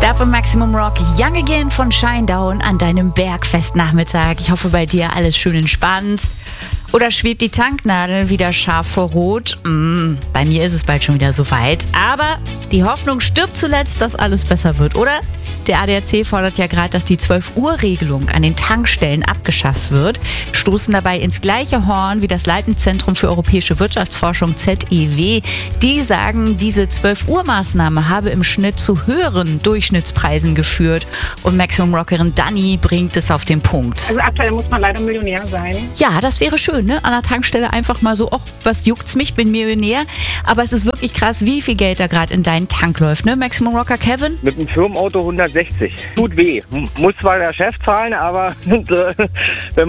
Davon Maximum Rock, Young Again von Shinedown an deinem Bergfestnachmittag. Ich hoffe, bei dir alles schön entspannt. Oder schwebt die Tanknadel wieder scharf vor Rot? Bei mir ist es bald schon wieder soweit. Aber die Hoffnung stirbt zuletzt, dass alles besser wird, oder? Der ADAC fordert ja gerade, dass die 12-Uhr-Regelung an den Tankstellen abgeschafft wird, stoßen dabei ins gleiche Horn wie das Leibniz-Zentrum für europäische Wirtschaftsforschung ZEW. Die sagen, diese 12-Uhr-Maßnahme habe im Schnitt zu höheren Durchschnittspreisen geführt. Und Maximum-Rockerin Dani bringt es auf den Punkt. Also aktuell muss man leider Millionär sein. Ja, das wäre schön, ne? An der Tankstelle einfach mal so, was juckt's mich, bin Millionär. Aber es ist wirklich krass, wie viel Geld da gerade in deinen Tank läuft, ne? Maximum Rocker Kevin? Mit einem Firmenauto 160. Tut weh. Muss zwar der Chef zahlen, aber wenn